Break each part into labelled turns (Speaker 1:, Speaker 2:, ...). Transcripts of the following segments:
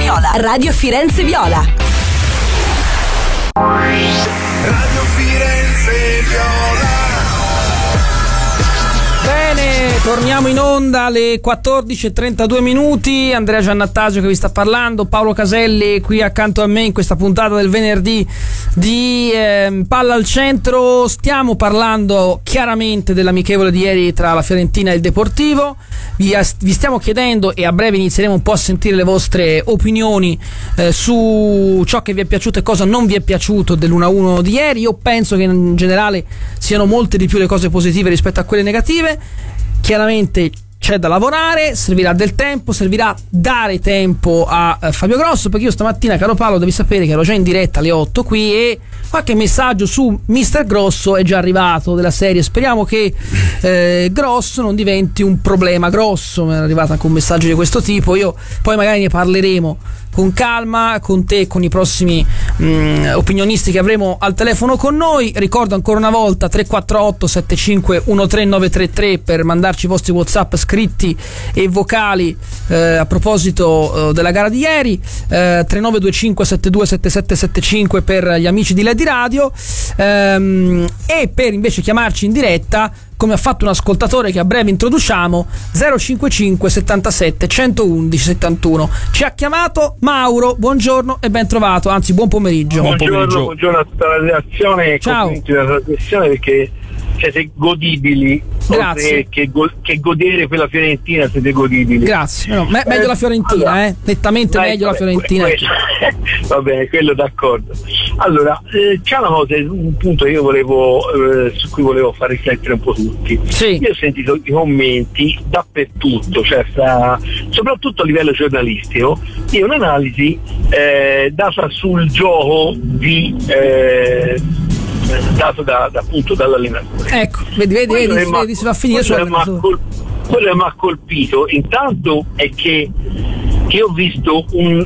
Speaker 1: Viola. Radio Firenze Viola.
Speaker 2: Radio Firenze Viola.
Speaker 3: Bene, torniamo in onda alle 14:32. Andrea Giannattasio che vi sta parlando, Paolo Caselli qui accanto a me in questa puntata del venerdì di Palla al Centro. Stiamo parlando chiaramente dell'amichevole di ieri tra la Fiorentina e il Deportivo. Vi stiamo chiedendo, e a breve inizieremo un po' a sentire le vostre opinioni su ciò che vi è piaciuto e cosa non vi è piaciuto dell'1-1 di ieri. Io penso che in generale siano molte di più le cose positive rispetto a quelle negative. Chiaramente c'è da lavorare, servirà del tempo, servirà dare tempo a Fabio Grosso, perché io stamattina, caro Paolo, devi sapere che ero già in diretta alle 8 qui e qualche messaggio su Mister Grosso è già arrivato, della serie speriamo che Grosso non diventi un problema grosso. Mi è arrivato anche un messaggio di questo tipo. Io poi magari ne parleremo con calma con te e con i prossimi opinionisti che avremo al telefono con noi. Ricordo ancora una volta 348 75 13933 per mandarci i vostri WhatsApp scritti e vocali a proposito della gara di ieri, 3925 72 7775 per gli amici di Lady Radio, e per invece chiamarci in diretta, come ha fatto un ascoltatore che a breve introduciamo, 055 77 111 71. Ci ha chiamato Mauro, buongiorno e ben trovato, anzi buon pomeriggio.
Speaker 4: Buongiorno a tutta la redazione.
Speaker 3: Ciao.
Speaker 4: Complimenti della trasmissione, perché siete godibili.
Speaker 3: Grazie.
Speaker 4: Che godere quella Fiorentina, siete godibili.
Speaker 3: Grazie. No, meglio la Fiorentina,
Speaker 4: allora,
Speaker 3: nettamente meglio la Fiorentina.
Speaker 4: Va bene, quello d'accordo. Allora, c'è una cosa, un punto che io volevo su cui volevo far riflettere un po' tutti.
Speaker 3: Sì.
Speaker 4: Io ho sentito i commenti dappertutto, cioè soprattutto a livello giornalistico, di un'analisi data sul gioco dato appunto dall'allenatore.
Speaker 3: Ecco, vedi, si va a finire sull'allenatore.
Speaker 4: Quello che mi ha colpito intanto è che ho visto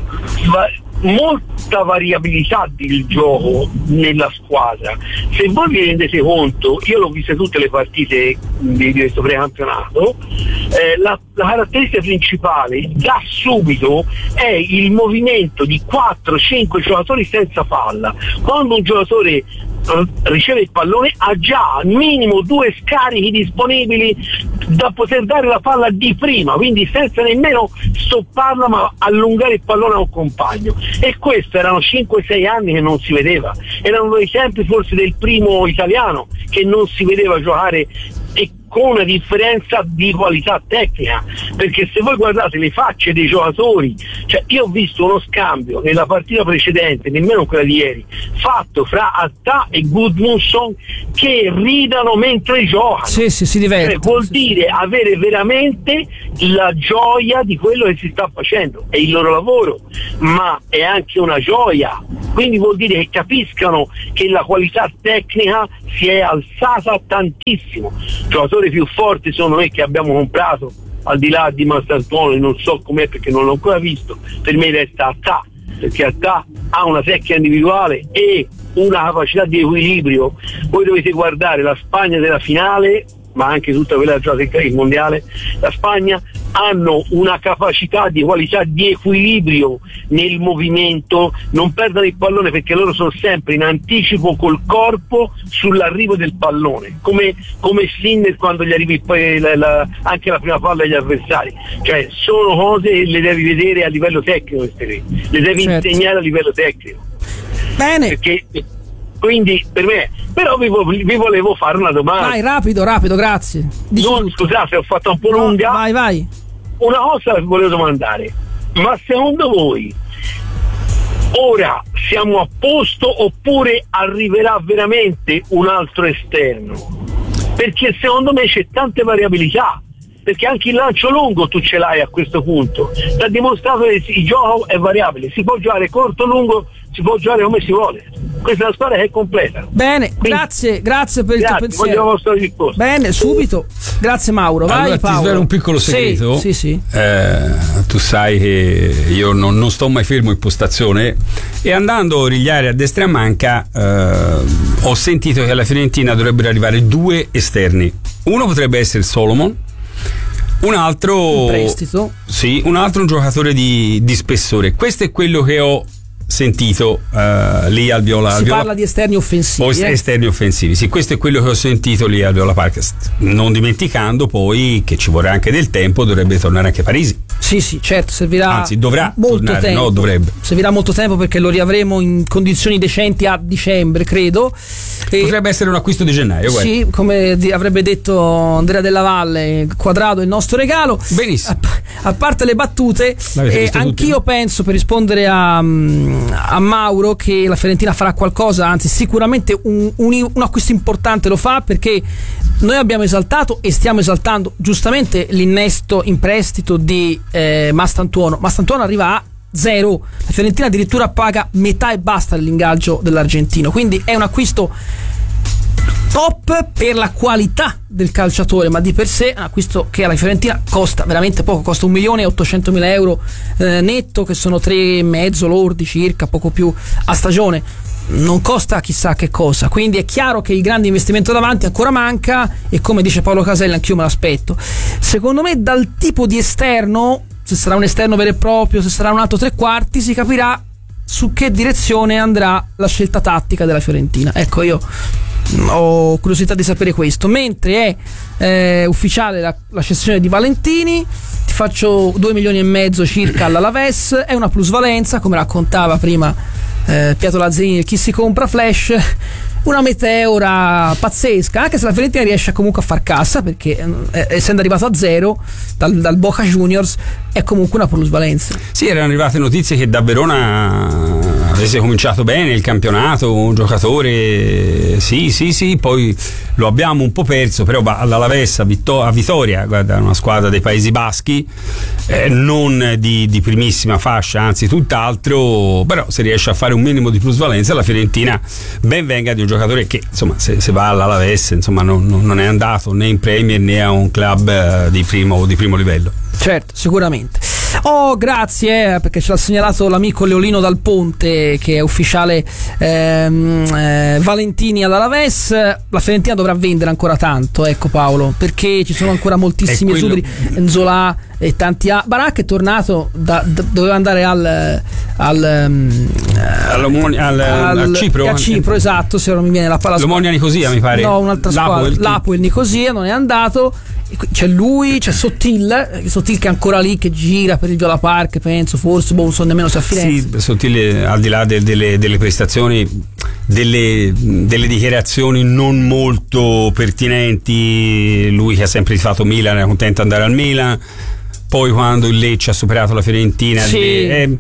Speaker 4: molta variabilità del gioco nella squadra. Se voi vi rendete conto, io l'ho viste tutte le partite di questo precampionato, la caratteristica principale da subito è il movimento di 4-5 giocatori senza palla. Quando un giocatore riceve il pallone ha già minimo 2 scarichi disponibili da poter dare la palla di prima, quindi senza nemmeno stopparla ma allungare il pallone a un compagno. E questo erano 5-6 anni che non si vedeva, erano dei tempi forse del primo italiano che non si vedeva giocare, e con una differenza di qualità tecnica, perché se voi guardate le facce dei giocatori, cioè io ho visto uno scambio nella partita precedente, nemmeno quella di ieri, fatto fra Attà e Gudmundsson che ridano mentre giocano.
Speaker 3: Sì, si diverte.
Speaker 4: Vuol dire avere veramente la gioia di quello che si sta facendo, è il loro lavoro, ma è anche una gioia, quindi vuol dire che capiscano che la qualità tecnica si è alzata tantissimo. Giocatori più forti sono me che abbiamo comprato, al di là di Mastaltone, non so com'è perché non l'ho ancora visto, per me resta Attà, perché Attà ha una tecnica individuale e una capacità di equilibrio. Voi dovete guardare la Spagna della finale, ma anche tutta quella giocata il mondiale, la Spagna hanno una capacità di qualità di equilibrio nel movimento, non perdono il pallone perché loro sono sempre in anticipo col corpo sull'arrivo del pallone, come Sinner quando gli arrivi poi anche la prima palla agli avversari. Cioè sono cose che le devi vedere a livello tecnico, le devi insegnare a livello tecnico.
Speaker 3: Bene.
Speaker 4: Perché quindi per me, però vi volevo fare una domanda.
Speaker 3: Vai, rapido, grazie.
Speaker 4: Scusate, ho fatto un po' lunga.
Speaker 3: Vai.
Speaker 4: Una cosa vi volevo domandare, ma secondo voi ora siamo a posto oppure arriverà veramente un altro esterno? Perché secondo me c'è tante variabilità, perché anche il lancio lungo tu ce l'hai a questo punto, ti ha dimostrato che il gioco è variabile, si può giocare corto, lungo, si può giocare come si vuole. Questa è una squadra che è completa.
Speaker 3: Bene, quindi, grazie per il tuo pensiero.
Speaker 4: Vostro risposta.
Speaker 3: Bene, subito. Grazie Mauro. Vai,
Speaker 5: allora,
Speaker 3: Paolo.
Speaker 5: ti svelo un piccolo segreto.
Speaker 3: Sì.
Speaker 5: Tu sai che io non sto mai fermo in postazione, e andando a origliare a destra e a manca ho sentito che alla Fiorentina dovrebbero arrivare 2 esterni. Uno potrebbe essere Solomon, Un altro
Speaker 3: in prestito.
Speaker 5: Sì, un altro giocatore di spessore. Questo è quello che ho sentito lì al Viola.
Speaker 3: Si parla di esterni offensivi.
Speaker 5: Esterni offensivi, sì, questo è quello che ho sentito lì al Viola Park. Non dimenticando poi che ci vorrà anche del tempo, dovrebbe tornare anche Parisi.
Speaker 3: Sì, certo, servirà.
Speaker 5: Anzi, dovrà
Speaker 3: molto
Speaker 5: tornare,
Speaker 3: tempo.
Speaker 5: no, dovrebbe.
Speaker 3: Servirà molto tempo perché lo riavremo in condizioni decenti a dicembre, credo.
Speaker 5: Potrebbe essere un acquisto di gennaio.
Speaker 3: Sì, come avrebbe detto Andrea Della Valle, Quadrado è il nostro regalo.
Speaker 5: Benissimo.
Speaker 3: A parte le battute, anch'io penso, per rispondere a Mauro, che la Fiorentina farà qualcosa, anzi sicuramente un acquisto importante lo fa, perché noi abbiamo esaltato e stiamo esaltando giustamente l'innesto in prestito di Mastantuono. Mastantuono arriva a 0, la Fiorentina addirittura paga metà e basta dell'ingaggio dell'argentino, quindi è un acquisto top per la qualità del calciatore, ma di per sé è un acquisto che alla Fiorentina costa veramente poco, costa 1.800.000 euro netto, che sono 3,5 lordi circa, poco più a stagione. Non costa chissà che cosa, quindi è chiaro che il grande investimento davanti ancora manca, e come dice Paolo Caselli anch'io me l'aspetto. Secondo me dal tipo di esterno, se sarà un esterno vero e proprio, se sarà un altro tre quarti, si capirà su che direzione andrà la scelta tattica della Fiorentina. Ecco, io ho curiosità di sapere questo. Mentre è ufficiale la cessione di Valentini, ti faccio 2,5 milioni circa all'Alaves, è una plusvalenza, come raccontava prima Pietro Lazzarini, chi si compra Flash, una meteora pazzesca, anche se la Fiorentina riesce comunque a far cassa, perché essendo arrivato a 0 dal Boca Juniors è comunque una plusvalenza.
Speaker 5: Sì, erano arrivate notizie che da Verona avesse cominciato bene il campionato, un giocatore sì, poi lo abbiamo un po' perso, però all'Alaves a Vitoria, guarda, una squadra dei Paesi Baschi, non di primissima fascia, anzi tutt'altro, però se riesce a fare un minimo di plusvalenza, la Fiorentina ben venga di un giocatore che, insomma, se va all'Alaves, insomma, non è andato né in Premier né a un club di primo livello.
Speaker 3: Certo, sicuramente. Grazie, perché ce l'ha segnalato l'amico Leolino Dal Ponte, che è ufficiale Valentini all'Alaves. La Fiorentina dovrà vendere ancora tanto, ecco Paolo, perché ci sono ancora moltissimi esuberi. Nzola e tanti Barak è tornato doveva andare a
Speaker 5: Cipro.
Speaker 3: A Cipro, esatto, se non mi viene la palla.
Speaker 5: L'Omonia Nicosia, mi pare.
Speaker 3: No, un'altra squadra. L'Apoel Nicosia, non è andato. C'è lui, c'è Sottil che è ancora lì, che gira per il Viola Park, penso, forse, non so nemmeno se a Firenze.
Speaker 5: Sì, Sottil, al di là delle prestazioni, delle dichiarazioni non molto pertinenti, lui che ha sempre fatto Milan, era contento di andare al Milan, poi quando il Lecce ha superato la Fiorentina,
Speaker 3: sì.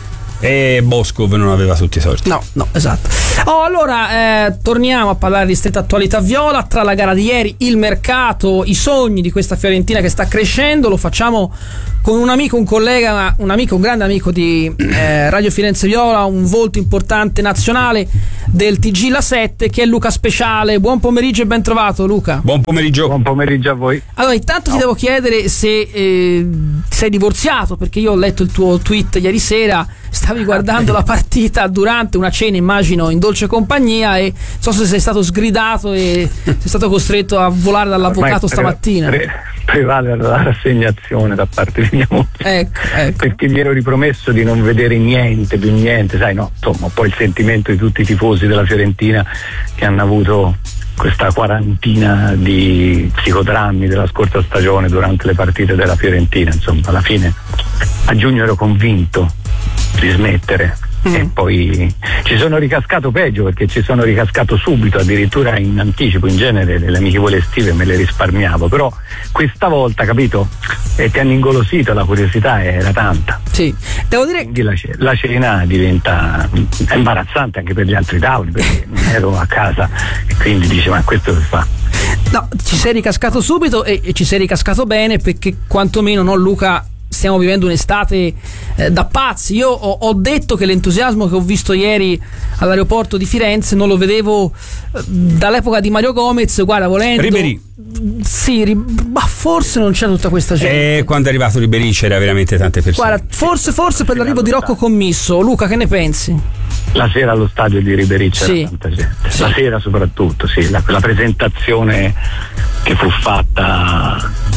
Speaker 5: Boscov non aveva tutti i sorti.
Speaker 3: No, esatto. Allora torniamo a parlare di stretta attualità viola. Tra la gara di ieri, il mercato, i sogni di questa Fiorentina che sta crescendo. Lo facciamo con un amico, un collega, un grande amico di Radio Firenze Viola, un volto importante nazionale del TG La 7, che è Luca Speciale. Buon pomeriggio e ben trovato, Luca.
Speaker 5: Buon pomeriggio a voi.
Speaker 3: Allora, intanto ti devo chiedere se sei divorziato, perché io ho letto il tuo tweet ieri sera, stavi guardando la partita durante una cena, immagino, in dolce compagnia, e non so se sei stato sgridato e sei stato costretto a volare dall'avvocato stamattina.
Speaker 6: Prevale la rassegnazione da parte di mia moglie,
Speaker 3: ecco.
Speaker 6: Perché mi ero ripromesso di non vedere più niente, sai, no, insomma, poi il sentimento di tutti i tifosi della Fiorentina che hanno avuto questa quarantina di psicodrammi della scorsa stagione durante le partite della Fiorentina. Insomma, alla fine a giugno ero convinto di smettere e poi ci sono ricascato peggio, perché ci sono ricascato subito, addirittura in anticipo. In genere le amichevole estive me le risparmiavo, però questa volta, capito, ti hanno ingolosito, la curiosità era tanta.
Speaker 3: Sì, devo dire.
Speaker 6: Quindi la cena diventa imbarazzante anche per gli altri tavoli, perché non ero a casa e quindi dice: ma questo che fa?
Speaker 3: No, ci sei ricascato subito e ci sei ricascato bene, perché quantomeno, no, Luca, stiamo vivendo un'estate da pazzi. Io ho detto che l'entusiasmo che ho visto ieri all'aeroporto di Firenze non lo vedevo dall'epoca di Mario Gomez, guarda, volendo
Speaker 5: Ribéry.
Speaker 3: Sì, ma forse non c'è tutta questa gente.
Speaker 5: Quando è arrivato Ribéry c'era veramente tante persone.
Speaker 3: Guarda, forse per l'arrivo di Rocco Commisso. Luca, che ne pensi?
Speaker 6: La sera allo stadio di Ribéry c'era tanta gente, sì. La sera soprattutto, sì, la presentazione che fu fatta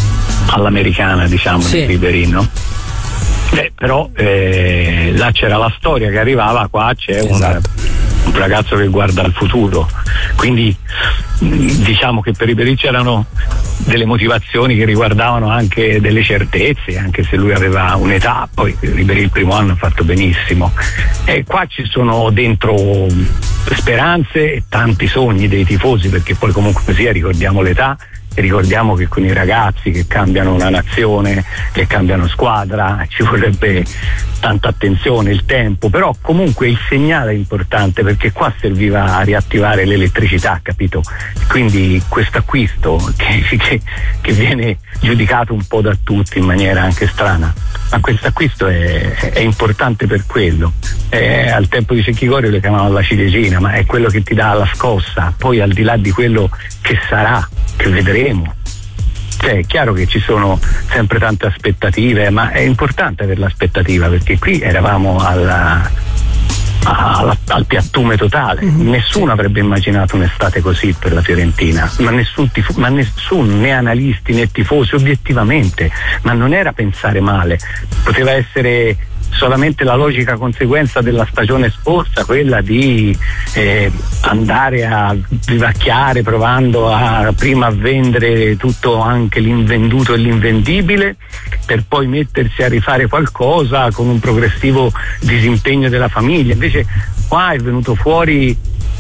Speaker 6: all'americana, diciamo,
Speaker 3: sì.
Speaker 6: di Ribéry, no? Però là c'era la storia che arrivava, qua c'è un ragazzo che guarda al futuro, quindi diciamo che per Ribéry c'erano delle motivazioni che riguardavano anche delle certezze, anche se lui aveva un'età, poi Ribéry il primo anno ha fatto benissimo, e qua ci sono dentro speranze e tanti sogni dei tifosi, perché poi comunque sia ricordiamo l'età e ricordiamo che con i ragazzi che cambiano una nazione, che cambiano squadra, ci vorrebbe tanta attenzione, il tempo, però comunque il segnale è importante, perché qua serviva a riattivare l'elettricità, capito? Quindi questo acquisto che viene giudicato un po' da tutti in maniera anche strana, ma questo acquisto è importante per quello. Al tempo di Cecchigori lo chiamavano la ciliegina, ma è quello che ti dà la scossa, poi al di là di quello che sarà, che vedremo. Cioè, è chiaro che ci sono sempre tante aspettative, ma è importante avere l'aspettativa, perché qui eravamo al piattume totale. Nessuno avrebbe immaginato un'estate così per la Fiorentina, ma nessuno, né analisti né tifosi, obiettivamente, ma non era pensare male, poteva essere solamente la logica conseguenza della stagione scorsa, quella di andare a vivacchiare provando prima a vendere tutto, anche l'invenduto e l'invendibile, per poi mettersi a rifare qualcosa con un progressivo disimpegno della famiglia. Invece qua è venuto fuori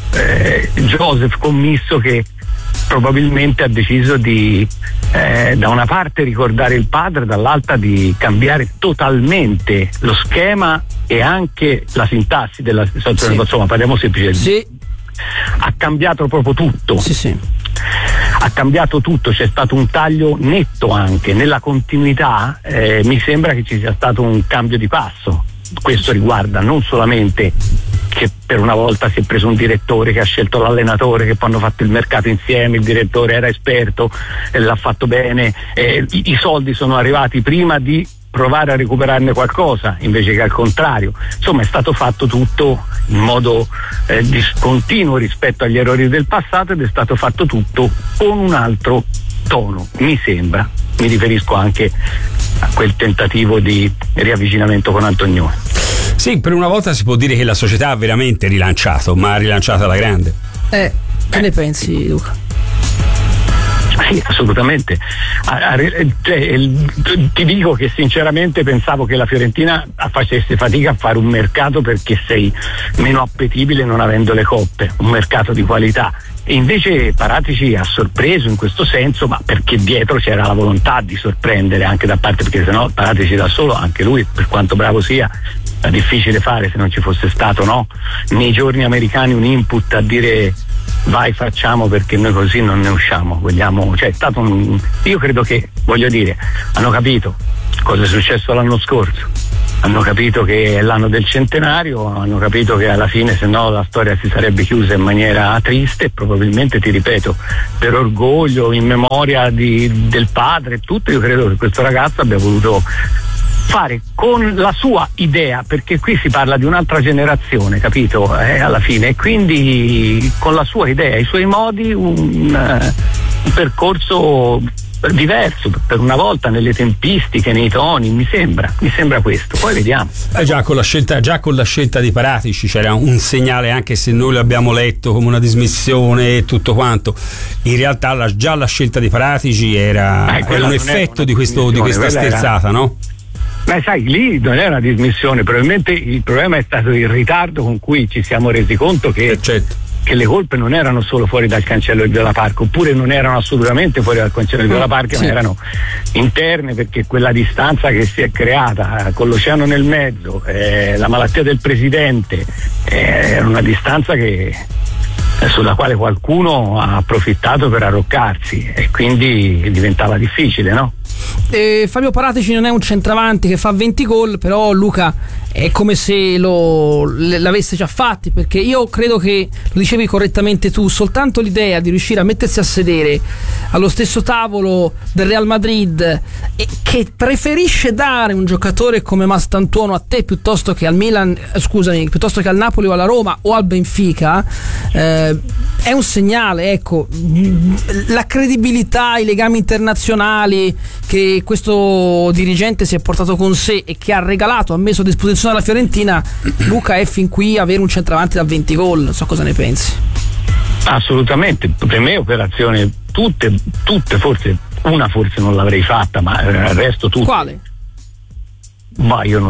Speaker 6: Joseph Commisso, che probabilmente ha deciso di da una parte ricordare il padre, dall'altra di cambiare totalmente lo schema e anche la sintassi della situazione. Sì. Insomma, parliamo semplicemente. Sì. Ha cambiato proprio tutto.
Speaker 3: Sì, sì.
Speaker 6: Ha cambiato tutto, c'è stato un taglio netto anche nella continuità. Mi sembra che ci sia stato un cambio di passo. Questo riguarda non solamente che per una volta si è preso un direttore che ha scelto l'allenatore, che poi hanno fatto il mercato insieme, il direttore era esperto e l'ha fatto bene, i soldi sono arrivati prima di provare a recuperarne qualcosa invece che al contrario. Insomma, è stato fatto tutto in modo discontinuo rispetto agli errori del passato, ed è stato fatto tutto con un altro tono, mi sembra. Mi riferisco anche a quel tentativo di riavvicinamento con Antonioni.
Speaker 5: Sì, per una volta si può dire che la società ha veramente rilanciato, ma ha rilanciato alla grande.
Speaker 3: Che ne pensi, Luca?
Speaker 6: Sì, assolutamente. Ti dico che sinceramente pensavo che la Fiorentina facesse fatica a fare un mercato, perché sei meno appetibile non avendo le coppe, un mercato di qualità. E invece Paratici ha sorpreso in questo senso, ma perché dietro c'era la volontà di sorprendere anche da parte, perché sennò Paratici da solo, anche lui, per quanto bravo sia, è difficile fare se non ci fosse stato, no? Nei giorni americani un input a dire vai, facciamo, perché noi così non ne usciamo, vogliamo, cioè è stato io credo che, voglio dire, hanno capito cosa è successo l'anno scorso, hanno capito che è l'anno del centenario, hanno capito che alla fine se no la storia si sarebbe chiusa in maniera triste, e probabilmente, ti ripeto, per orgoglio, in memoria del padre e tutto, io credo che questo ragazzo abbia voluto fare con la sua idea, perché qui si parla di un'altra generazione, capito? Alla fine, e quindi con la sua idea, i suoi modi, un percorso diverso, per una volta nelle tempistiche, nei toni, mi sembra questo, poi vediamo.
Speaker 5: Già con la scelta di Paratici c'era un segnale, anche se noi l'abbiamo letto come una dismissione e tutto quanto, in realtà già la scelta di Paratici era un effetto di questa sterzata, no?
Speaker 6: Ma sai, lì non è una dismissione, probabilmente il problema è stato il ritardo con cui ci siamo resi conto che le colpe non erano solo fuori dal cancello del Viola Park, oppure non erano assolutamente fuori dal cancello del Viola Park, ma erano interne, perché quella distanza che si è creata con l'oceano nel mezzo, la malattia del presidente, era una distanza sulla quale qualcuno ha approfittato per arroccarsi, e quindi diventava difficile, no?
Speaker 3: Fabio Paratici non è un centravanti che fa 20 gol, però Luca è come se l'avesse già fatti, perché io credo che, lo dicevi correttamente tu, soltanto l'idea di riuscire a mettersi a sedere allo stesso tavolo del Real Madrid, e che preferisce dare un giocatore come Mastantuono a te piuttosto che al Milan, piuttosto che al Napoli o alla Roma o al Benfica, è un segnale, ecco. La credibilità, i legami internazionali, che questo dirigente si è portato con sé e che ha regalato, ha messo a disposizione alla Fiorentina, Luca, è fin qui avere un centravanti da 20 gol. Non so cosa ne pensi.
Speaker 6: Assolutamente, per me operazioni tutte, forse non l'avrei fatta, ma il resto tutte.
Speaker 3: Quale?
Speaker 6: Ma io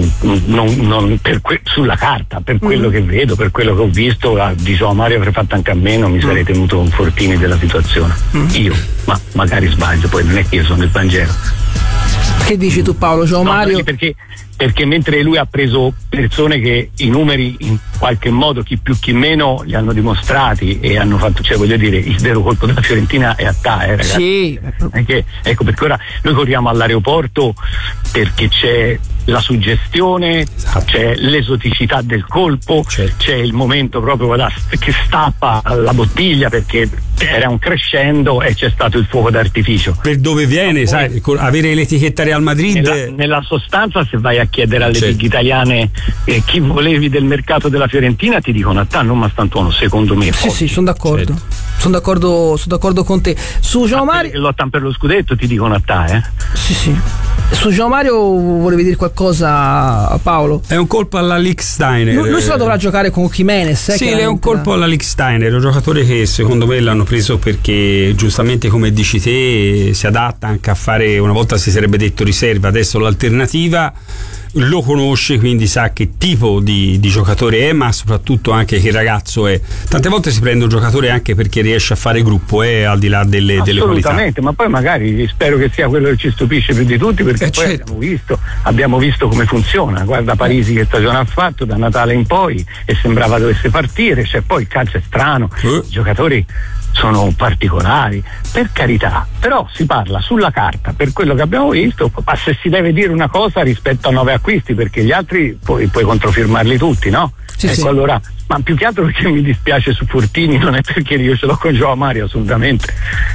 Speaker 6: non sulla carta, per quello che vedo, per quello che ho visto, di João Mario avrei fatto anche a meno, mi sarei tenuto un Fortini della situazione. Io, ma magari sbaglio, poi non è che io sono il Vangelo.
Speaker 3: Che dici tu, Paolo? João Mario?
Speaker 6: Perché mentre lui ha preso persone che i numeri in qualche modo, chi più chi meno, li hanno dimostrati e hanno fatto, cioè voglio dire, il vero colpo della Fiorentina è a te, ragazzi.
Speaker 3: Sì.
Speaker 6: Ecco, perché ora noi corriamo all'aeroporto perché c'è la suggestione, esatto, c'è l'esoticità del colpo, certo, c'è il momento proprio che stappa la bottiglia perché era un crescendo e c'è stato il fuoco d'artificio.
Speaker 5: Per dove viene, sai, avere l'etichetta Real Madrid.
Speaker 6: Nella sostanza, se vai a chiedere alle big italiane chi volevi del mercato della Fiorentina, ti dicono a te non Mastantuono, secondo me.
Speaker 3: Sì, sono d'accordo. Certo. Sono d'accordo con te. Su João Mario,
Speaker 6: che lottano per lo scudetto, ti dicono a te,
Speaker 3: Sì. Su João Mario volevi dire qualcosa, Paolo?
Speaker 5: È un colpo alla Lichtsteiner.
Speaker 3: Lui se la dovrà giocare con Jimenez.
Speaker 5: Sì, è un colpo alla Lichtsteiner, un giocatore che secondo me l'hanno preso perché giustamente, come dici te, si adatta anche a fare, una volta si sarebbe detto riserva, adesso l'alternativa. Lo conosce, quindi sa che tipo di giocatore è, ma soprattutto anche che ragazzo è. Tante volte si prende un giocatore anche perché riesce a fare gruppo, al di là delle qualità.
Speaker 6: Assolutamente, ma poi magari spero che sia quello che ci stupisce più di tutti, perché poi certo, abbiamo visto come funziona. Guarda Parisi che stagione ha fatto da Natale in poi e sembrava dovesse partire, cioè poi il calcio è strano, i giocatori sono particolari, per carità, però si parla sulla carta, per quello che abbiamo visto, ma se si deve dire una cosa rispetto a 9 acquisti, perché gli altri puoi controfirmarli tutti, no?
Speaker 3: Sì, sì.
Speaker 6: Allora, ma più che altro perché mi dispiace su Fortini, non è perché io ce l'ho con João Mario, assolutamente,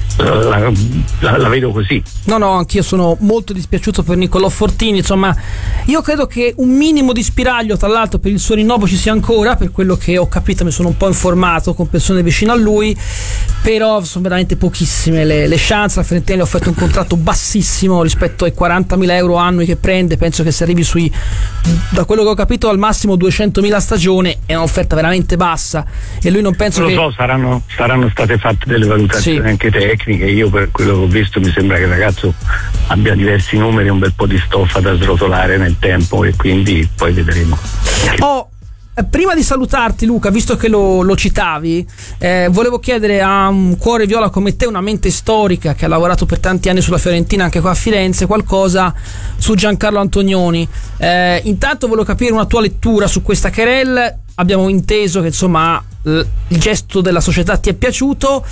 Speaker 6: la vedo così.
Speaker 3: No, anch'io sono molto dispiaciuto per Nicolò Fortini. Insomma, io credo che un minimo di spiraglio, tra l'altro, per il suo rinnovo ci sia ancora, per quello che ho capito, mi sono un po' informato con persone vicine a lui, però sono veramente pochissime le chance. La Fiorentina gli ha offerto un contratto bassissimo rispetto ai 40.000 euro annui che prende. Penso che si arrivi da quello che ho capito, al massimo 200.000 a stagione. È un'offerta veramente bassa e lui non penso
Speaker 6: che... saranno state fatte delle valutazioni anche tecniche. Io, per quello che ho visto, mi sembra che il ragazzo abbia diversi numeri, un bel po' di stoffa da srotolare nel tempo, e quindi poi vedremo.
Speaker 3: Prima di salutarti, Luca, visto che lo citavi, volevo chiedere a un cuore viola come te, una mente storica che ha lavorato per tanti anni sulla Fiorentina, anche qua a Firenze, qualcosa su Giancarlo Antonioni. Intanto volevo capire una tua lettura su questa querelle. Abbiamo inteso che insomma il gesto della società ti è piaciuto.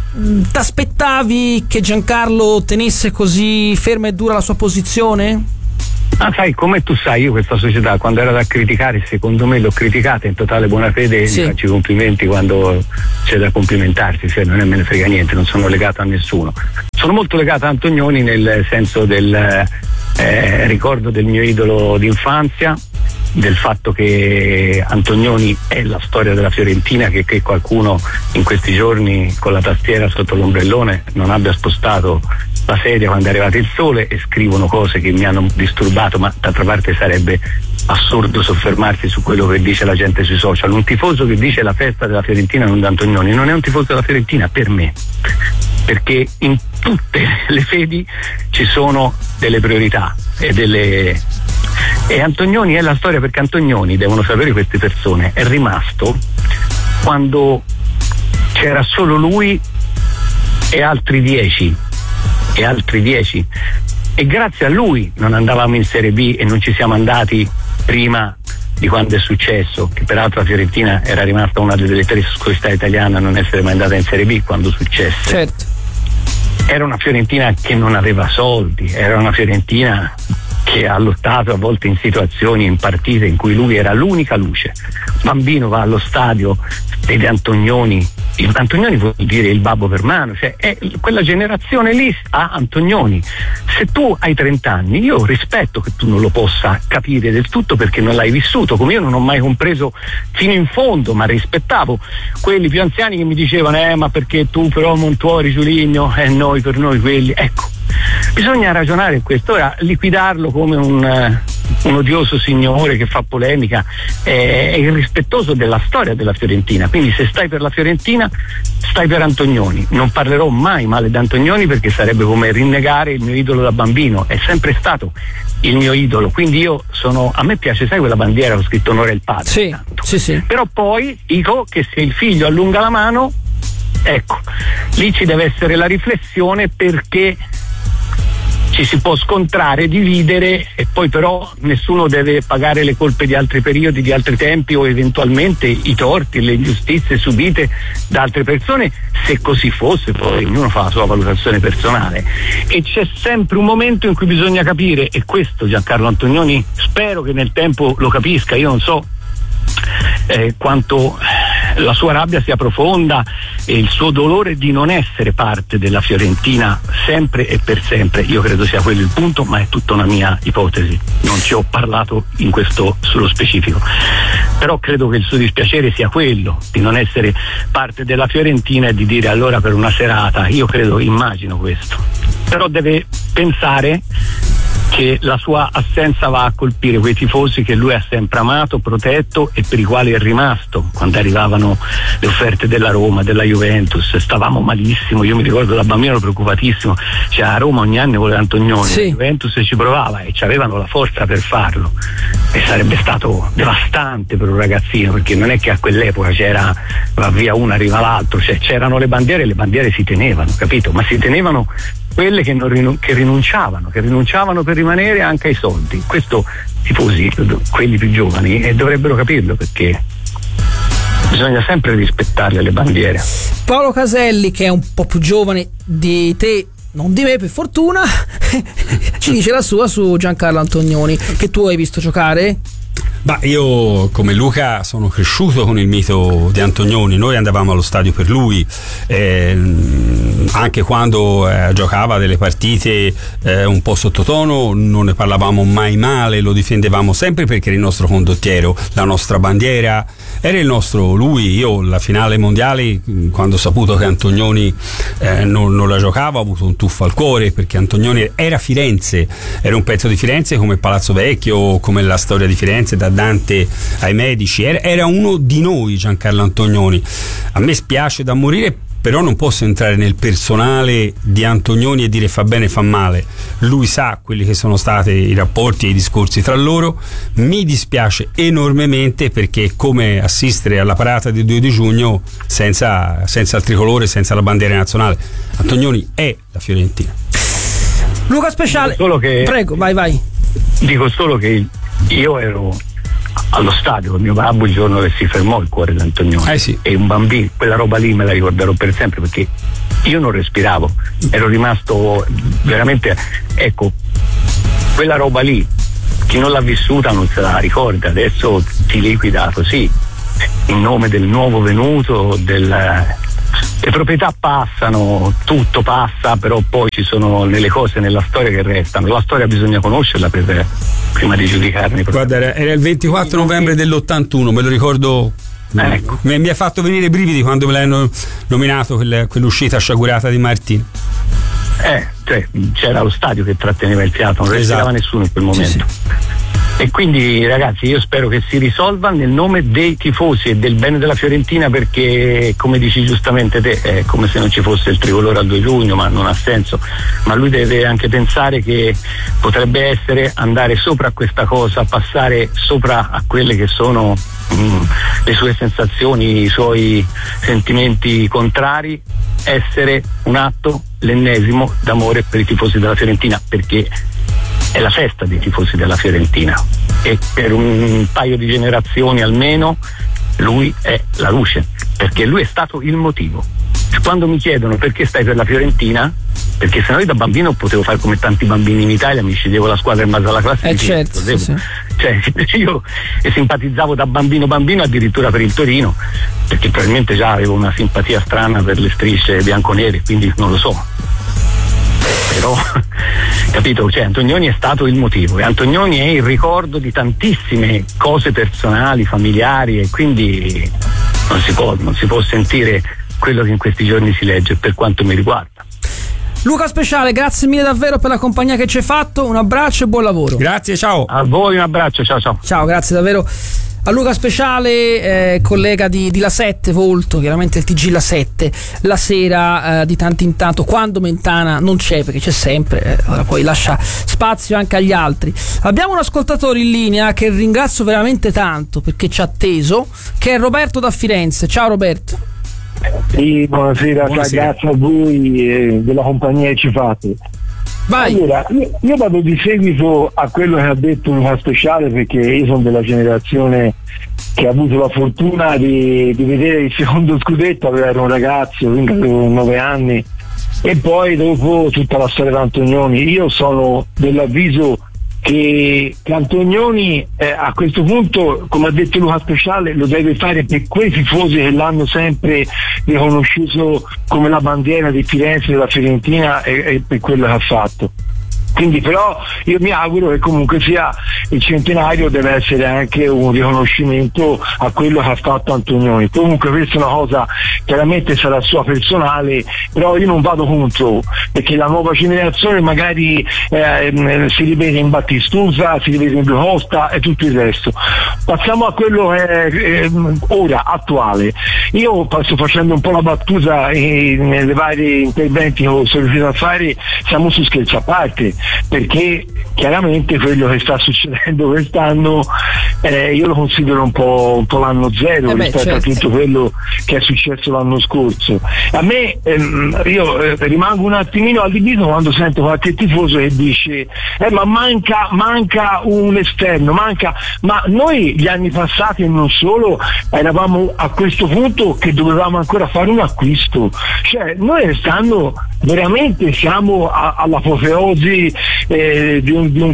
Speaker 3: T'aspettavi che Giancarlo tenesse così ferma e dura la sua posizione?
Speaker 6: Sai, come tu sai, io questa società, quando era da criticare, secondo me l'ho criticata in totale buona fede, sì. Gli faccio i complimenti quando c'è da complimentarsi, cioè non me ne frega niente, non sono legato a nessuno. Sono molto legato a Antonioni nel senso del ricordo del mio idolo d'infanzia, del fatto che Antonioni è la storia della Fiorentina, che qualcuno in questi giorni con la tastiera sotto l'ombrellone non abbia spostato la sedia quando è arrivato il sole, e scrivono cose che mi hanno disturbato, ma d'altra parte sarebbe assurdo soffermarsi su quello che dice la gente sui social. Un tifoso che dice la festa della Fiorentina non da Antonioni non è un tifoso della Fiorentina per me, perché in tutte le fedi ci sono delle priorità e Antonioni è la storia, perché Antonioni, devono sapere queste persone, è rimasto quando c'era solo lui e altri 10 e grazie a lui non andavamo in Serie B e non ci siamo andati prima di quando è successo, che peraltro la Fiorentina era rimasta una delle 3 società italiane a non essere mai andata in Serie B quando successe.
Speaker 3: Certo.
Speaker 6: Era una Fiorentina che non aveva soldi, era una Fiorentina che ha lottato a volte in situazioni, in partite in cui lui era l'unica luce. Bambino va allo stadio, vede Antonioni. Antonioni vuol dire il babbo per mano, cioè è quella generazione lì ha Antonioni. Se tu hai 30 anni, io rispetto che tu non lo possa capire del tutto perché non l'hai vissuto, come io non ho mai compreso fino in fondo, ma rispettavo quelli più anziani che mi dicevano ma perché tu però Montuori, Giuligno, noi per noi quelli, ecco. Bisogna ragionare in questo. Ora, liquidarlo come un odioso signore che fa polemica è irrispettoso della storia della Fiorentina. Quindi se stai per la Fiorentina stai per Antonioni. Non parlerò mai male di Antonioni, perché sarebbe come rinnegare il mio idolo da bambino. È sempre stato il mio idolo, quindi a me piace, sai, quella bandiera con scritto onore il padre,
Speaker 3: sì.
Speaker 6: Però poi dico che se il figlio allunga la mano, ecco, lì ci deve essere la riflessione, perché ci si può scontrare, dividere, e poi però nessuno deve pagare le colpe di altri periodi, di altri tempi, o eventualmente i torti, le ingiustizie subite da altre persone. Se così fosse, poi ognuno fa la sua valutazione personale, e c'è sempre un momento in cui bisogna capire, e questo Giancarlo Antonioni spero che nel tempo lo capisca. Io non so quanto la sua rabbia sia profonda e il suo dolore di non essere parte della Fiorentina sempre e per sempre. Io credo sia quello il punto, ma è tutta una mia ipotesi, non ci ho parlato in questo sullo specifico, però credo che il suo dispiacere sia quello di non essere parte della Fiorentina e di dire allora per una serata. Io immagino questo, però deve pensare che la sua assenza va a colpire quei tifosi che lui ha sempre amato, protetto, e per i quali è rimasto. Quando arrivavano le offerte della Roma, della Juventus, stavamo malissimo. Io mi ricordo da bambino ero preoccupatissimo, cioè a Roma ogni anno voleva Antonioni, la Juventus ci provava e ci avevano la forza per farlo, e sarebbe stato devastante per un ragazzino, perché non è che a quell'epoca c'era va via uno arriva l'altro, cioè c'erano le bandiere si tenevano, capito? Ma si tenevano quelle che rinunciavano per rimanere anche ai soldi. Questo tifosi, quelli più giovani, dovrebbero capirlo, perché bisogna sempre rispettarle le bandiere.
Speaker 3: Paolo Caselli, che è un po' più giovane di te, non di me per fortuna, ci dice la sua su Giancarlo Antonioni, che tu hai visto giocare.
Speaker 5: Io come Luca sono cresciuto con il mito di Antonioni. Noi andavamo allo stadio per lui, anche quando giocava delle partite un po' sottotono non ne parlavamo mai male, lo difendevamo sempre, perché era il nostro condottiero, la nostra bandiera, era il nostro lui. Io la finale mondiale, quando ho saputo che Antonioni non la giocava, ho avuto un tuffo al cuore, perché Antonioni era Firenze, era un pezzo di Firenze, come Palazzo Vecchio, come la storia di Firenze, da Dante ai Medici. Era uno di noi Giancarlo Antonioni. A me spiace da morire, però non posso entrare nel personale di Antonioni e dire fa bene, fa male. Lui sa quelli che sono stati i rapporti e i discorsi tra loro. Mi dispiace enormemente, perché è come assistere alla parata del 2 di giugno senza il tricolore, senza la bandiera nazionale. Antonioni è la Fiorentina.
Speaker 3: Luca Speciale, prego, vai.
Speaker 6: Dico solo che io ero allo stadio con mio babbo il giorno che si fermò il cuore di Antonioni, e un bambino, quella roba lì me la ricorderò per sempre, perché io non respiravo, ero rimasto veramente, ecco, quella roba lì chi non l'ha vissuta non se la ricorda. Adesso ti liquida così in nome del nuovo venuto, le proprietà passano, tutto passa, però poi ci sono delle cose nella storia che restano. La storia bisogna conoscerla prima di giudicarne.
Speaker 5: Guarda, era il 24 novembre dell'81, me lo ricordo.
Speaker 6: Ecco.
Speaker 5: Mi ha fatto venire i brividi quando me l'hanno nominato quell'uscita sciagurata di Martino.
Speaker 6: Cioè, c'era lo stadio che tratteneva il fiato, non respirava nessuno in quel momento. Sì. E quindi ragazzi, io spero che si risolva nel nome dei tifosi e del bene della Fiorentina, perché come dici giustamente te, è come se non ci fosse il tricolore al 2 giugno, ma non ha senso. Ma lui deve anche pensare che potrebbe essere andare sopra a questa cosa, passare sopra a quelle che sono le sue sensazioni, i suoi sentimenti contrari, essere un atto, l'ennesimo, d'amore per i tifosi della Fiorentina, perché è la festa dei tifosi della Fiorentina e per un paio di generazioni almeno lui è la luce, perché lui è stato il motivo. Quando mi chiedono perché stai per la Fiorentina, perché se no io da bambino potevo fare come tanti bambini in Italia, mi sceglievo la squadra in base alla classifica,
Speaker 3: certo, sì.
Speaker 6: Cioè io simpatizzavo da bambino addirittura per il Torino, perché probabilmente già avevo una simpatia strana per le strisce bianconere, quindi non lo so, però capito, cioè Antonioni è stato il motivo, e Antonioni è il ricordo di tantissime cose personali, familiari, e quindi non si può sentire quello che in questi giorni si legge, per quanto mi riguarda.
Speaker 3: Luca Speciale, grazie mille davvero per la compagnia che ci hai fatto, un abbraccio e buon lavoro.
Speaker 5: Grazie, ciao.
Speaker 6: A voi un abbraccio, ciao ciao.
Speaker 3: Ciao, grazie davvero a Luca Speciale, collega di La 7 Volto, chiaramente il TG La 7, la sera di tanto in tanto, quando Mentana non c'è, perché c'è sempre, poi lascia spazio anche agli altri. Abbiamo un ascoltatore in linea che ringrazio veramente tanto perché ci ha atteso, che è Roberto da Firenze. Ciao Roberto.
Speaker 7: Sì, buonasera. Grazie a voi della compagnia che ci fate.
Speaker 3: Vai.
Speaker 7: Allora, io vado di seguito a quello che ha detto Luca Speciale, perché io sono della generazione che ha avuto la fortuna di vedere il secondo scudetto, ero un ragazzo, quindi avevo 9 anni, e poi dopo tutta la storia di Antonioni. Io sono dell'avviso che Antonioni a questo punto, come ha detto Luca Speciale, lo deve fare per quei tifosi che l'hanno sempre riconosciuto come la bandiera di Firenze, della Fiorentina, e per quello che ha fatto. Quindi però io mi auguro che comunque sia il centenario deve essere anche un riconoscimento a quello che ha fatto Antonioni. Comunque questa è una cosa, chiaramente sarà sua personale, però io non vado contro, perché la nuova generazione magari si rivede in Battistuta, si rivede in Blue Costa e tutto il resto. Passiamo a quello che è ora attuale. Io sto facendo un po' la battuta nelle vari interventi che sono riuscito a fare, siamo su scherzi a parte, perché chiaramente quello che sta succedendo quest'anno io lo considero un po' l'anno zero rispetto a tutto quello che è successo l'anno scorso. A me io rimango un attimino allibito quando sento qualche tifoso che dice ma manca un esterno, ma noi gli anni passati e non solo eravamo a questo punto che dovevamo ancora fare un acquisto, cioè noi quest'anno veramente siamo all'apoteosi di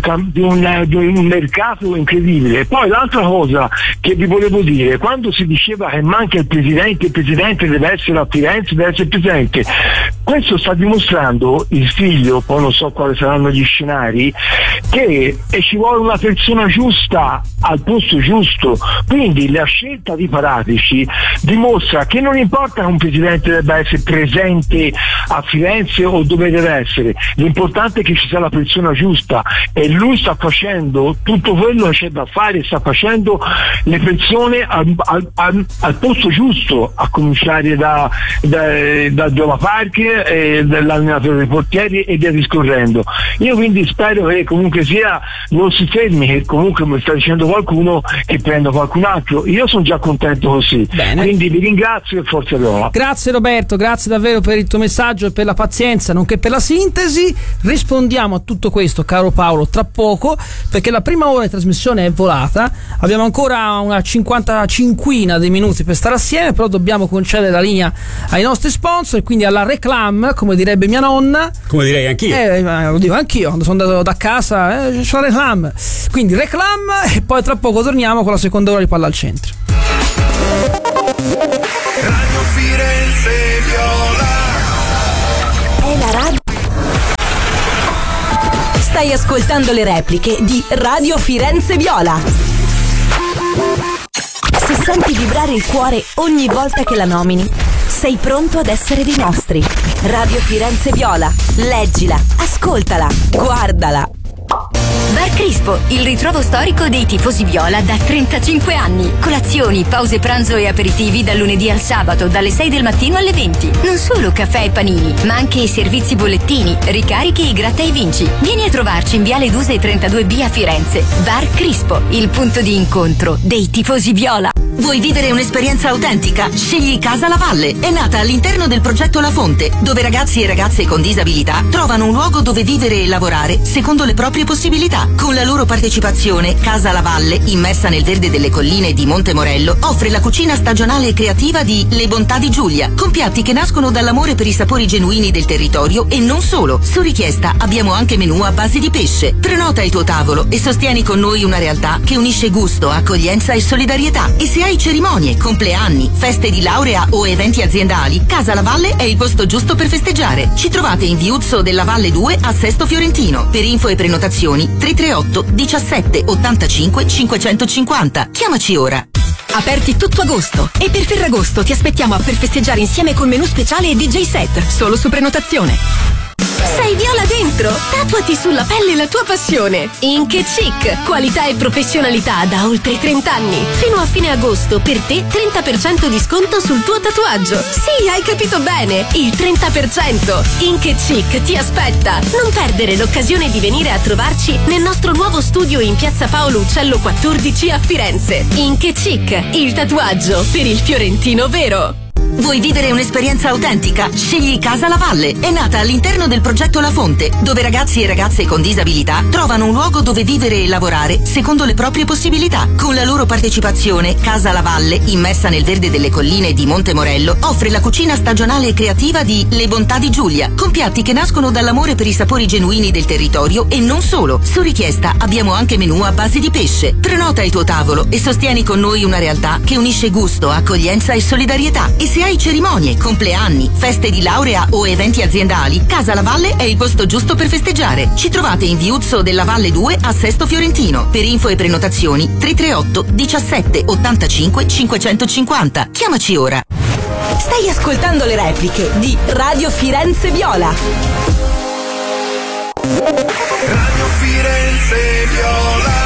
Speaker 7: un mercato incredibile. E poi l'altra cosa che vi volevo dire, quando si diceva che manca il presidente deve essere a Firenze, deve essere presidente, questo sta dimostrando il figlio, poi non so quali saranno gli scenari, che ci vuole una persona giusta al posto giusto. Quindi la scelta di Paratici dimostra che non importa che un presidente debba essere presente a Firenze o dove deve essere, l'importante è che ci sia la persona giusta, e lui sta facendo tutto quello che c'è da fare, sta facendo le persone al posto giusto, a cominciare da Giova Parker, dall'allenatore dei portieri e via discorrendo. Io quindi spero che comunque sia non si fermi, che comunque mi sta dicendo qualcuno che prenda qualcun altro. Io sono già contento così. Bene. Quindi vi ringrazio e forza Viola.
Speaker 3: Grazie Roberto, grazie davvero per il tuo messaggio e per la pazienza nonché per la sintesi. Rispondiamo a tutto questo, caro Paolo, tra poco, perché la prima ora di trasmissione è volata. Abbiamo ancora una 55 di minuti per stare assieme, però dobbiamo concedere la linea ai nostri sponsor, quindi alla reclam, come direbbe mia nonna,
Speaker 5: come direi anch'io,
Speaker 3: lo dico anch'io quando sono andato da casa, c'ho la reclam, quindi reclam, e poi tra poco torniamo con la seconda ora di Palla al Centro.
Speaker 2: Radio Firenze Viola.
Speaker 1: È la radio. Stai ascoltando le repliche di Radio Firenze Viola. Se senti vibrare il cuore ogni volta che la nomini, sei pronto ad essere dei nostri. Radio Firenze Viola. Leggila, ascoltala, guardala.
Speaker 8: Bar Crispo, il ritrovo storico dei tifosi viola da 35 anni. Colazioni, pause pranzo e aperitivi dal lunedì al sabato, dalle 6 del mattino alle 20. Non solo caffè e panini, ma anche servizi bollettini, ricarichi e gratta e vinci. Vieni a trovarci in Viale Duse 32B a Firenze. Bar Crispo, il punto di incontro dei tifosi viola.
Speaker 9: Vuoi vivere un'esperienza autentica? Scegli Casa La Valle. È nata all'interno del progetto La Fonte, dove ragazzi e ragazze con disabilità trovano un luogo dove vivere e lavorare secondo le proprie possibilità. Con la loro partecipazione, Casa La Valle, immersa nel verde delle colline di Monte Morello, offre la cucina stagionale e creativa di Le Bontà di Giulia, con piatti che nascono dall'amore per i sapori genuini del territorio e non solo. Su richiesta abbiamo anche menù a base di pesce. Prenota il tuo tavolo e sostieni con noi una realtà che unisce gusto, accoglienza e solidarietà. E se hai cerimonie, compleanni, feste di laurea o eventi aziendali, Casa La Valle è il posto giusto per festeggiare. Ci trovate in Viuzzo della Valle 2 a Sesto Fiorentino. Per info e prenotazioni 338 17 85 550. Chiamaci ora.
Speaker 8: Aperti tutto agosto, e per Ferragosto ti aspettiamo per festeggiare insieme col menù speciale e DJ set, solo su prenotazione.
Speaker 10: Sei viola dentro? Tatuati sulla pelle la tua passione. Ink & Chic, qualità e professionalità da oltre 30 anni. Fino a fine agosto per te 30% di sconto sul tuo tatuaggio. Sì, hai capito bene, il 30%. Ink & Chic ti aspetta. Non perdere l'occasione di venire a trovarci nel nostro nuovo studio in Piazza Paolo Uccello 14 a Firenze. Ink & Chic, il tatuaggio per il fiorentino vero.
Speaker 9: Vuoi vivere un'esperienza autentica? Scegli Casa La Valle. È nata all'interno del progetto La Fonte, dove ragazzi e ragazze con disabilità trovano un luogo dove vivere e lavorare secondo le proprie possibilità. Con la loro partecipazione, Casa La Valle, immersa nel verde delle colline di Monte Morello, offre la cucina stagionale e creativa di Le Bontà di Giulia, con piatti che nascono dall'amore per i sapori genuini del territorio e non solo. Su richiesta abbiamo anche menù a base di pesce. Prenota il tuo tavolo e sostieni con noi una realtà che unisce gusto, accoglienza e solidarietà. E se hai cerimonie, compleanni, feste di laurea o eventi aziendali, Casa La Valle è il posto giusto per festeggiare. Ci trovate in Viuzzo della Valle 2 a Sesto Fiorentino. Per info e prenotazioni 338 17 85 550. Chiamaci ora.
Speaker 1: Stai ascoltando le repliche di Radio Firenze Viola.
Speaker 2: Radio Firenze Viola.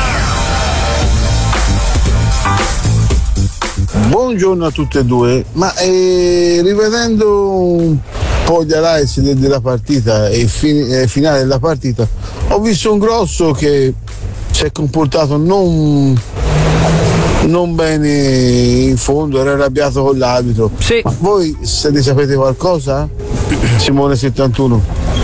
Speaker 11: Buongiorno a tutte e due, ma rivedendo un po' gli highlights della partita e finale della partita, ho visto un Grosso che si è comportato non bene in fondo, era arrabbiato con l'arbitro.
Speaker 3: Sì.
Speaker 11: Ma voi se ne sapete qualcosa? Simone 71.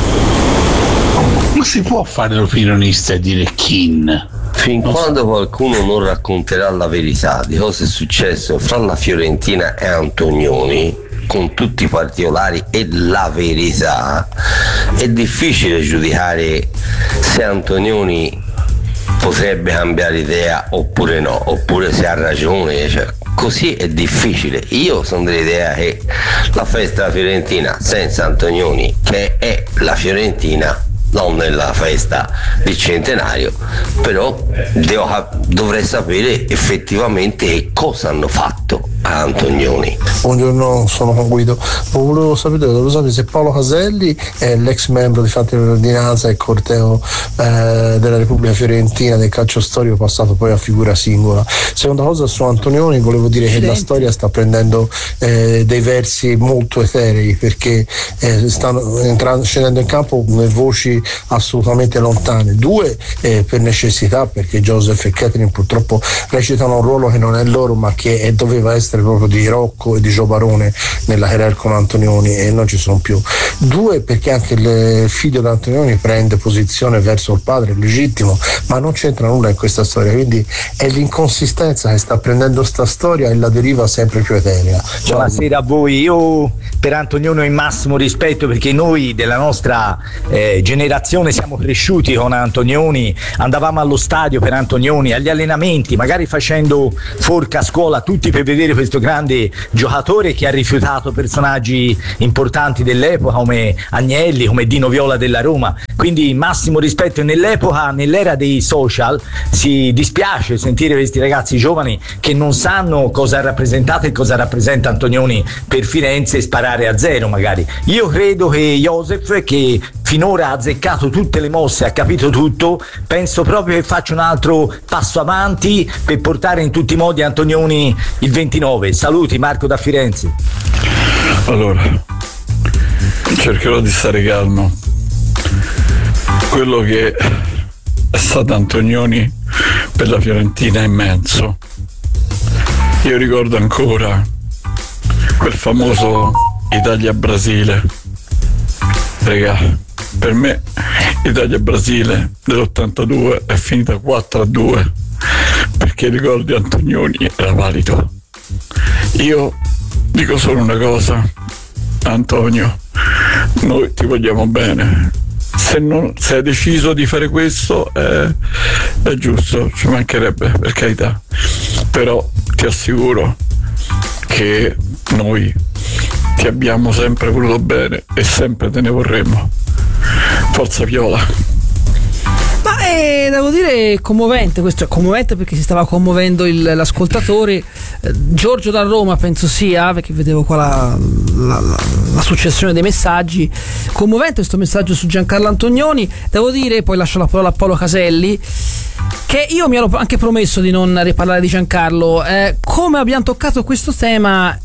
Speaker 12: Ma si può fare l'opinionista e dire Kin?
Speaker 13: Fin quando qualcuno non racconterà la verità di cosa è successo fra la Fiorentina e Antonioni, con tutti i particolari e la verità, è difficile giudicare se Antonioni potrebbe cambiare idea oppure no, oppure se ha ragione, cioè, così è difficile. Io sono dell'idea che la festa della Fiorentina senza Antonioni, che è la Fiorentina, non nella festa di centenario, però dovrei sapere effettivamente che cosa hanno fatto a Antonioni.
Speaker 14: Buongiorno, sono con Guido. Volevo sapere se Paolo Caselli è l'ex membro di Fatti dell'Ordinanza e corteo della Repubblica Fiorentina del calcio storico, passato poi a figura singola. Seconda cosa, su Antonioni volevo dire che la storia sta prendendo dei versi molto eterei, perché stanno scendendo in campo voci assolutamente lontane. Due, per necessità, perché Joseph e Catherine purtroppo recitano un ruolo che non è loro, ma che doveva essere proprio di Rocco e di Gio Barone nella querela con Antonioni, e non ci sono più. Due, perché anche il figlio di Antonioni prende posizione verso il padre, il legittimo, ma non c'entra nulla in questa storia, quindi è l'inconsistenza che sta prendendo sta storia e la deriva sempre più eterea.
Speaker 15: Buonasera a voi. Io per Antonioni ho il massimo rispetto, perché noi della nostra generazione siamo cresciuti con Antonioni, andavamo allo stadio per Antonioni, agli allenamenti, magari facendo forca a scuola tutti per vedere questo grande giocatore che ha rifiutato personaggi importanti dell'epoca come Agnelli, come Dino Viola della Roma. Quindi massimo rispetto. Nell'epoca, nell'era dei social, si dispiace sentire questi ragazzi giovani che non sanno cosa ha rappresentato e cosa rappresenta Antonioni per Firenze, sparare a zero magari. Io credo che Joseph, che finora ha azzeccato tutte le mosse, ha capito tutto, penso proprio che faccia un altro passo avanti per portare in tutti i modi Antonioni il 29. Saluti, Marco da Firenze.
Speaker 12: Allora, cercherò di stare calmo. Quello che è stato Antonioni per la Fiorentina è immenso. Io ricordo ancora quel famoso Italia-Brasile. Regà, per me Italia-Brasile dell'82 è finita 4-2, perché ricordi Antonioni era valido. Io dico solo una cosa, Antonio, noi ti vogliamo bene. Se hai deciso di fare questo è giusto, ci mancherebbe, per carità, però ti assicuro che noi ti abbiamo sempre voluto bene e sempre te ne vorremmo. Forza Viola.
Speaker 3: Ma E devo dire commovente, questo è commovente perché si stava commuovendo l'ascoltatore. Giorgio da Roma penso sia, perché vedevo qua la successione dei messaggi. Commovente questo messaggio su Giancarlo Antonioni. Devo dire, poi lascio la parola a Paolo Caselli, che io mi ero anche promesso di non riparlare di Giancarlo. Come abbiamo toccato questo tema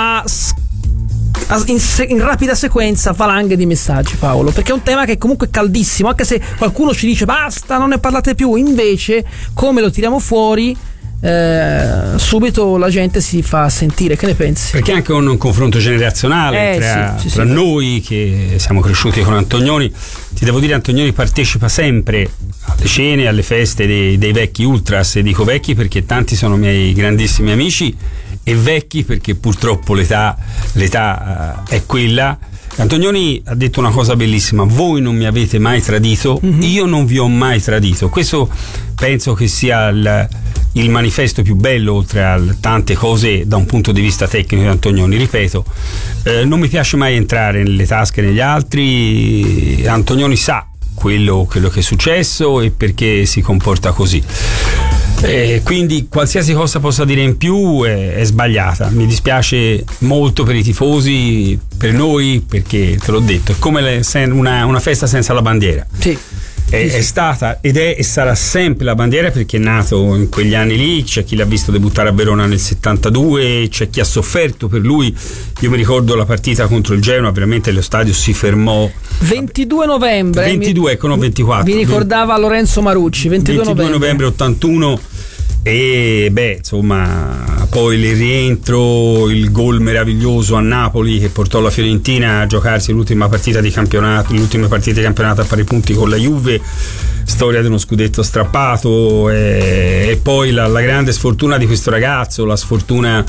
Speaker 3: in rapida sequenza valanghe di messaggi, Paolo, perché è un tema che è comunque caldissimo, anche se qualcuno ci dice basta, non ne parlate più. Invece, come lo tiriamo fuori, subito la gente si fa sentire. Che ne pensi?
Speaker 5: Perché è anche un confronto generazionale tra noi che siamo cresciuti con Antonioni. Ti devo dire, Antonioni partecipa sempre alle cene, alle feste dei vecchi ultras, e dico vecchi perché tanti sono miei grandissimi amici, e vecchi perché purtroppo l'età è quella. Antonioni ha detto una cosa bellissima: voi non mi avete mai tradito, io non vi ho mai tradito. Questo penso che sia il manifesto più bello, oltre a tante cose da un punto di vista tecnico di Antonioni. Ripeto, non mi piace mai entrare nelle tasche degli altri. Antonioni sa quello che è successo e perché si comporta così. Quindi qualsiasi cosa possa dire in più è sbagliata. Mi dispiace molto per i tifosi, per noi, perché te l'ho detto, è come una festa senza la bandiera. Sì. È stata ed è e sarà sempre la bandiera, perché è nato in quegli anni lì. C'è chi l'ha visto debuttare a Verona nel 72, c'è chi ha sofferto per lui. Io mi ricordo la partita contro il Genoa, veramente lo stadio si fermò.
Speaker 3: 22 novembre
Speaker 5: 22, ecco, no, 24.
Speaker 3: Mi ricordava Lorenzo Marucci. 22
Speaker 5: novembre 81. E insomma, poi il rientro, il gol meraviglioso a Napoli che portò la Fiorentina a giocarsi l'ultima partita di campionato, l'ultima partita di campionato a pari punti con la Juve, storia di uno scudetto strappato, e poi la grande sfortuna di questo ragazzo, la sfortuna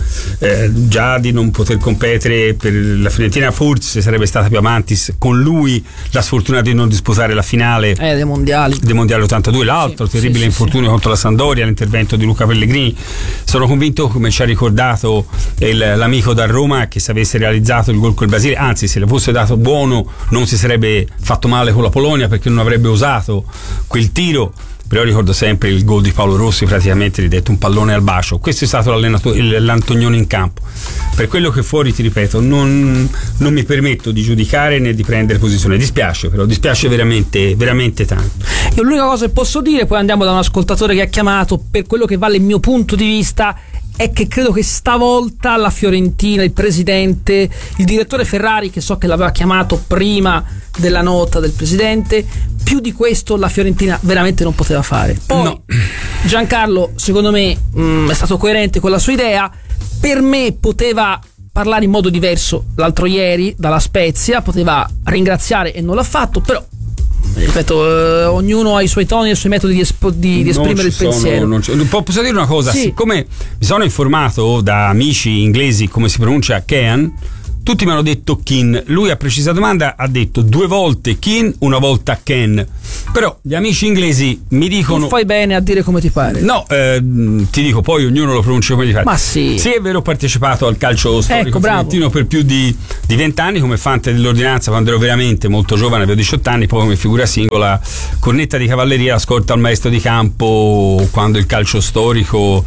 Speaker 5: già di non poter competere per la Fiorentina. Forse sarebbe stata più avanti con lui la sfortuna di non disputare la finale
Speaker 3: dei mondiali
Speaker 5: 82, l'altro terribile infortunio contro la Sampdoria, l'intervento di Luca Pellegrini. Sono convinto, come ci ha ricordato l'amico da Roma, che se avesse realizzato il gol col Brasile, anzi se le fosse dato buono, non si sarebbe fatto male con la Polonia, perché non avrebbe usato quel tiro. Però ricordo sempre il gol di Paolo Rossi, praticamente ridetto un pallone al bacio. Questo è stato l'Antonioni in campo. Per quello che fuori, ti ripeto, non mi permetto di giudicare né di prendere posizione. Dispiace veramente, veramente tanto.
Speaker 3: Io l'unica cosa che posso dire, poi andiamo da un ascoltatore che ha chiamato, per quello che vale il mio punto di vista, è che credo che stavolta la Fiorentina, il presidente, il direttore Ferrari, che so che l'aveva chiamato prima della nota del presidente, più di questo la Fiorentina veramente non poteva fare. Poi no. Giancarlo, secondo me, è stato coerente con la sua idea. Per me poteva parlare in modo diverso l'altro ieri dalla Spezia, poteva ringraziare e non l'ha fatto, però ripeto, ognuno ha i suoi toni e i suoi metodi di esprimere il pensiero.
Speaker 5: Posso dire una cosa?
Speaker 3: Sì.
Speaker 5: Siccome mi sono informato da amici inglesi come si pronuncia Kean, tutti mi hanno detto Kin. Lui a precisa domanda ha detto 2 volte Kin, 1 volta Ken. Però gli amici inglesi mi dicono:
Speaker 3: non fai bene a dire come ti pare.
Speaker 5: No, ti dico, poi ognuno lo pronuncia come ti pare.
Speaker 3: Ma sì.
Speaker 5: Sì, è vero, ho partecipato al calcio storico fiorentino per più di 20 anni come fante dell'ordinanza, quando ero veramente molto giovane, avevo 18 anni, poi come figura singola, cornetta di cavalleria, la scorta al maestro di campo, quando il calcio storico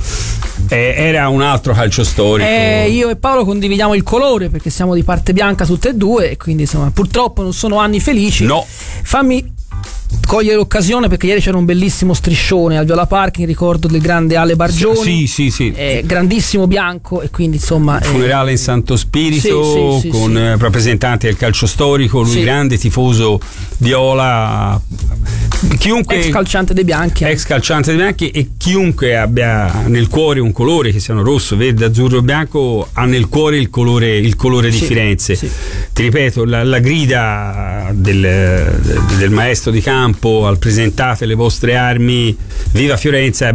Speaker 5: era un altro calcio storico.
Speaker 3: Io e Paolo condividiamo il colore, perché siamo di parte bianca tutte e due, e quindi insomma purtroppo non sono anni felici.
Speaker 5: No.
Speaker 3: Fammi cogliere l'occasione, perché ieri c'era un bellissimo striscione al Viola Park in ricordo del grande Ale Bargioni.
Speaker 5: Sì.
Speaker 3: Grandissimo bianco, e quindi insomma
Speaker 5: funerale in Santo Spirito con rappresentanti del calcio storico, lui grande tifoso viola, chiunque
Speaker 3: ex calciante dei bianchi,
Speaker 5: e chiunque abbia nel cuore un colore, che siano rosso, verde, azzurro o bianco, ha nel cuore il colore di Firenze. Ti ripeto, la grida del maestro di campo al presentate le vostre armi, viva Fiorenza,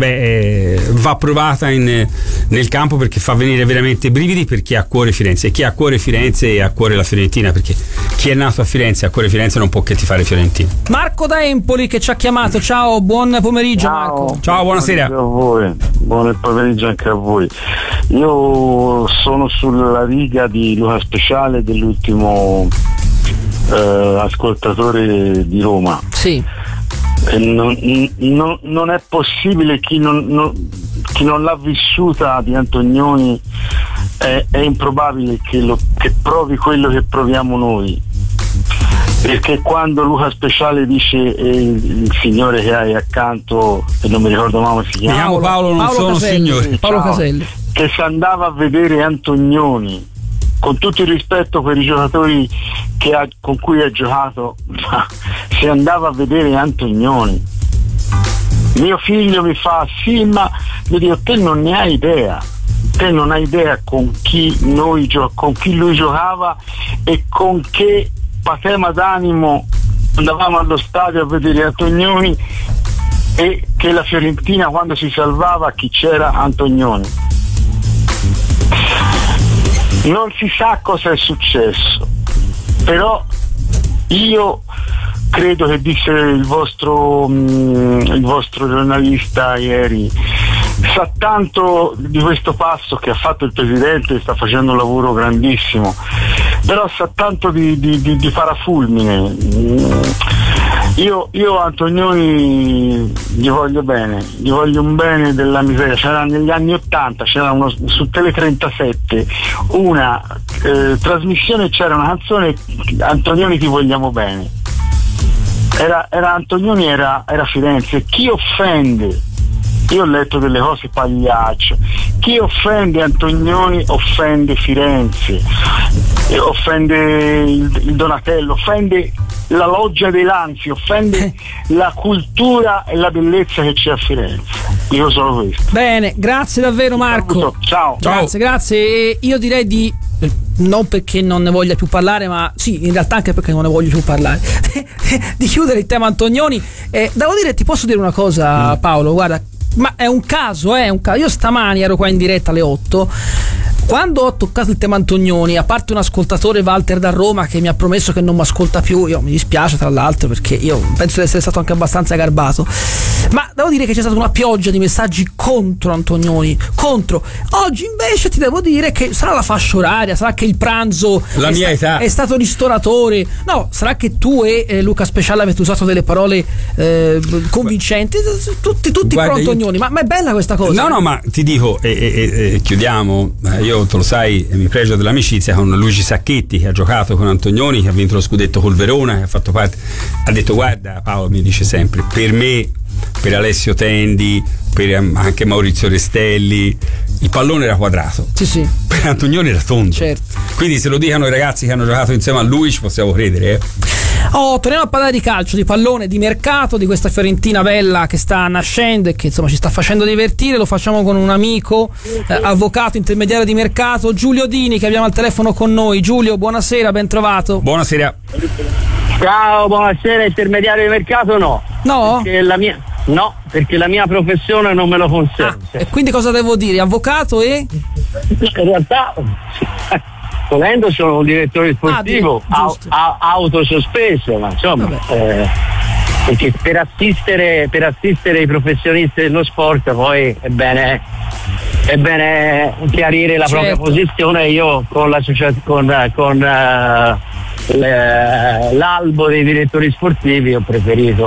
Speaker 5: va provata nel campo, perché fa venire veramente brividi per chi ha a cuore Firenze, e chi ha a cuore Firenze ha a cuore la Fiorentina, perché chi è nato a Firenze ha a cuore Firenze, non può che tifare Fiorentino.
Speaker 3: Marco da Empoli che ci ha chiamato. Ciao, buon pomeriggio.
Speaker 16: Ciao,
Speaker 3: Marco.
Speaker 5: Ciao, buonasera.
Speaker 16: A voi. Buon pomeriggio anche a voi. Io sono sulla riga di Luca Speciale, dell'ultimo ascoltatore di Roma.
Speaker 3: Sì.
Speaker 16: Non è possibile, chi non l'ha vissuta di Antonioni è improbabile che provi quello che proviamo noi, perché quando Luca Speciale dice il signore che hai accanto, e non mi ricordo mai come si chiama,
Speaker 5: Paolo, non sono
Speaker 3: Caselli,
Speaker 5: signore,
Speaker 3: Paolo Caselli,
Speaker 16: che si andava a vedere Antonioni, con tutto il rispetto per i giocatori con cui ha giocato, ma si andava a vedere Antonioni. Mio figlio mi fa: sì, ma io dico, te non ne hai idea, te non hai idea con chi lui giocava e con che patema d'animo andavamo allo stadio a vedere Antonioni, e che la Fiorentina, quando si salvava, chi c'era? Antonioni. Non si sa cosa è successo, però io credo che disse il vostro giornalista ieri, sa tanto di questo passo che ha fatto il presidente, sta facendo un lavoro grandissimo, però sa tanto di parafulmine. Io Antonioni gli voglio bene, gli voglio un bene della miseria. C'era negli anni 80, c'era su Tele 37 una trasmissione, c'era una canzone, Antonioni ti vogliamo bene. Era Antonioni, era Firenze. Chi offende, io ho letto delle cose pagliacce, chi offende Antonioni offende Firenze, offende il Donatello, offende la loggia dei Lanzi, offende la cultura e la bellezza che c'è a Firenze. Io solo questo.
Speaker 3: Bene, grazie davvero Marco.
Speaker 16: Ciao.
Speaker 3: Grazie. E io direi non perché non ne voglia più parlare, ma sì, in realtà anche perché non ne voglio più parlare, di chiudere il tema Antonioni. Devo dire, ti posso dire una cosa, Paolo, guarda, ma è un caso. Io stamani ero qua in diretta alle 8, quando ho toccato il tema Antonioni, a parte un ascoltatore, Walter da Roma, che mi ha promesso che non mi ascolta più. Io mi dispiace, tra l'altro, perché io penso di essere stato anche abbastanza garbato, ma devo dire che c'è stata una pioggia di messaggi contro Antonioni, contro. Oggi invece ti devo dire che sarà la fascia oraria, sarà che il pranzo è stato ristoratore, no, sarà che tu e Luca Speciale avete usato delle parole convincenti, tutti pro Antonioni, ma è bella questa cosa.
Speaker 5: No, ma ti dico, e chiudiamo, io te lo sai, mi pregio dell'amicizia con Luigi Sacchetti, che ha giocato con Antonioni, che ha vinto lo scudetto col Verona, che ha fatto parte, ha detto: guarda, Paolo mi dice sempre, per me, per Alessio Tendi, per anche Maurizio Restelli, il pallone era quadrato,
Speaker 3: sì.
Speaker 5: Per Antonioni era tondo,
Speaker 3: certo.
Speaker 5: Quindi se lo dicano i ragazzi che hanno giocato insieme a lui ci possiamo credere.
Speaker 3: Torniamo a parlare di calcio, di pallone, di mercato, di questa Fiorentina bella che sta nascendo e che insomma ci sta facendo divertire. Lo facciamo con un amico, avvocato, intermediario di mercato, Giulio Dini, che abbiamo al telefono con noi. Giulio, buonasera, ben trovato.
Speaker 5: Buonasera.
Speaker 4: Ciao, buonasera. Intermediario di mercato no. Perché la mia professione non me lo consente.
Speaker 3: E quindi cosa devo dire? Avvocato e?
Speaker 4: In realtà volendo sono un direttore sportivo autosospeso, ma insomma perché per assistere i professionisti dello sport poi è bene chiarire la propria posizione. Io con l'albo dei direttori sportivi ho preferito